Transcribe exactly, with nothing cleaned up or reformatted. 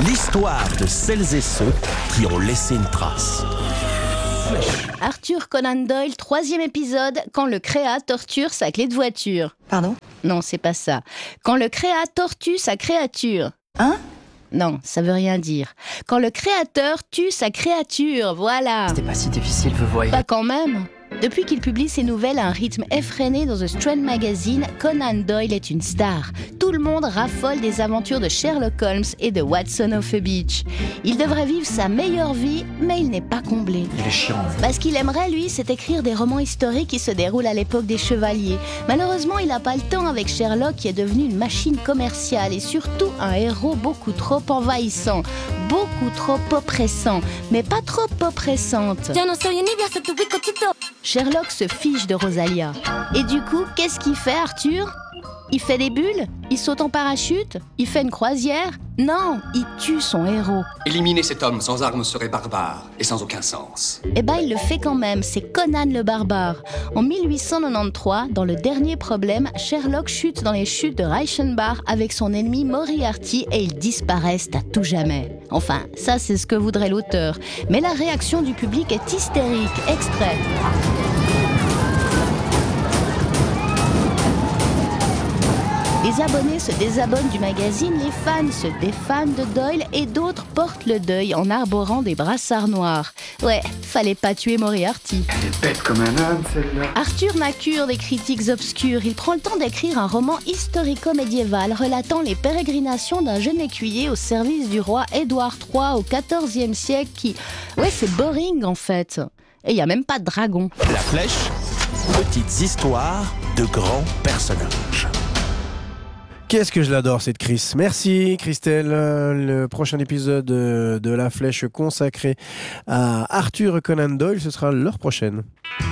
L'histoire de celles et ceux qui ont laissé une trace. Arthur Conan Doyle, troisième épisode, quand le créa torture sa clé de voiture. Pardon ? Non, c'est pas ça. Quand le créa tortue sa créature. Hein ? Non, ça veut rien dire. Quand le créateur tue sa créature, voilà. C'était pas si difficile, vous voyez. Pas quand même. Depuis qu'il publie ses nouvelles à un rythme effréné dans The Strand Magazine, Conan Doyle est une star. Tout le monde raffole des aventures de Sherlock Holmes et de Watson of a Beach. Il devrait vivre sa meilleure vie, mais il n'est pas comblé. Il est chiant. Bah, ce qu'il aimerait, lui, c'est écrire des romans historiques qui se déroulent à l'époque des chevaliers. Malheureusement, il n'a pas le temps avec Sherlock, qui est devenu une machine commerciale et surtout un héros beaucoup trop envahissant, beaucoup trop oppressant, mais pas trop oppressante. Sherlock se fiche de Rosalia. Et du coup, qu'est-ce qu'il fait, Arthur ? Il fait des bulles ? Il saute en parachute ? Il fait une croisière ? Non, il tue son héros. Éliminer cet homme sans armes serait barbare et sans aucun sens. Eh ben, il le fait quand même, c'est Conan le barbare. En mille huit cent quatre-vingt-treize, dans Le Dernier Problème, Sherlock chute dans les chutes de Reichenbach avec son ennemi Moriarty et ils disparaissent à tout jamais. Enfin, ça c'est ce que voudrait l'auteur. Mais la réaction du public est hystérique. Extrait. Les abonnés se désabonnent du magazine, les fans se défannent de Doyle et d'autres portent le deuil en arborant des brassards noirs. Ouais, fallait pas tuer Moriarty. Elle est bête comme un âne, celle-là. Arthur n'a cure des critiques obscures. Il prend le temps d'écrire un roman historico-médiéval relatant les pérégrinations d'un jeune écuyer au service du roi Édouard trois au quatorzième siècle qui... Ouais, c'est boring en fait. Et il y a même pas de dragon. La Flèche, petites histoires de grands personnages. Qu'est-ce que je l'adore cette Chris. Merci Christelle. Le prochain épisode de La Flèche consacré à Arthur Conan Doyle, ce sera l'heure prochaine.